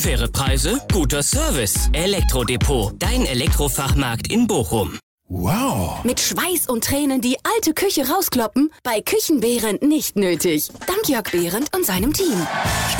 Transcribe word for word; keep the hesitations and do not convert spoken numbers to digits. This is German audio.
Faire Preise, guter Service. Elektrodepot, dein Elektrofachmarkt in Bochum. Wow! Mit Schweiß und Tränen die alte Küche rauskloppen? Bei Küchenbehrendt nicht nötig. Dank Jörg Behrendt und seinem Team.